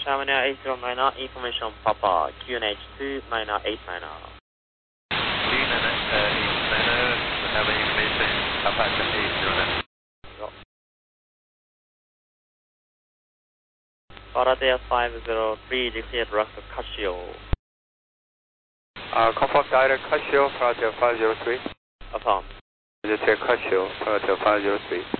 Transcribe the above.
Terminal 8090, information Papa, QNH2, minor 89. QNH 89, we have information Papa 809. Faraday 503, declared direct Casio. Confirm direct Casio, Faraday 503. Affirm. Declared Casio, Faraday 503.